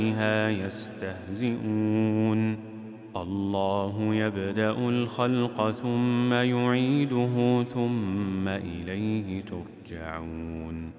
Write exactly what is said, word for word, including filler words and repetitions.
بها يستهزئون الله يبدأ الخلق ثم يعيده ثم إليه ترجعون